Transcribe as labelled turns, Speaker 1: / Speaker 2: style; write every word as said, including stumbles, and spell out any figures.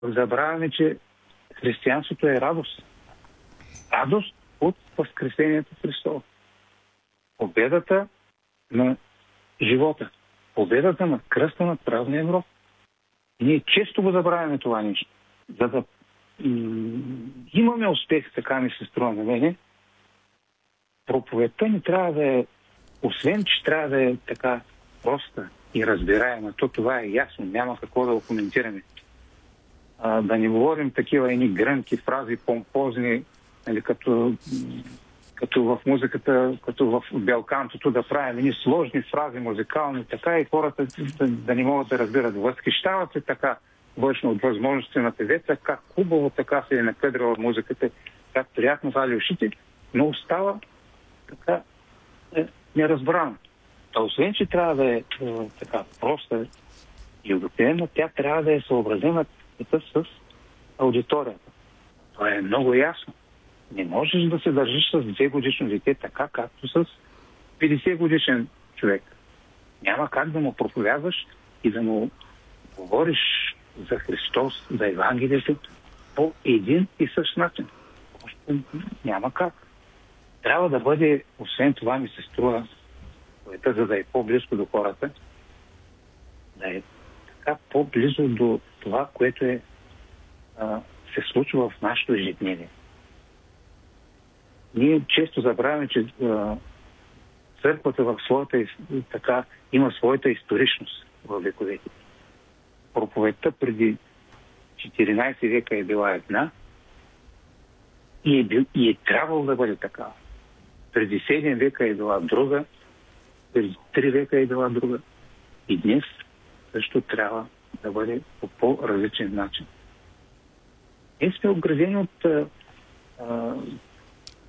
Speaker 1: забравяме, че християнството е радост. Радост от възкресението Христово. Победата на живота. Победата на кръста над празния гроб. Ние често го забравяме това нещо. За да м- имаме успех, така ми се струва на мене, проповедта ни трябва да е, освен че трябва да е така проста и разбираема, то това е ясно, няма какво да го коментираме. А, да не говорим такива едни гръмки фрази, помпозни, нали, като, като в музиката, като в белкантото да правим едни сложни фрази, музикални, така и хората да, да не могат да разбират. Възхищават се така външно от възможности на певеца, как хубаво така се е накъдрила музиката, как приятно вали ушите, но остава така е, неразбрана. А освен, че трябва да е, е така проста и обикновена, тя трябва да е съобразена с аудиторията. Това е много ясно. Не можеш да се държиш с две годишно дете така, както с петдесет годишен човек. Няма как да му проповядваш и да му говориш за Христос, за Евангелието по един и същ начин. Няма как. Трябва да бъде, освен това ми се струва, за да е по-близко до хората, да е така по-близо до това, което е, а, се случва в нашето ежедневие. Ние често забравяме, че а, църквата в своята, така, има своята историчност в вековете. Проповедта преди четиринайсет века е била една и е, бил, и е трябвало да бъде такава. Преди седем века е била друга, преди три века е била друга и днес също трябва да бъде по по-различен начин. Ние сме обградени от а,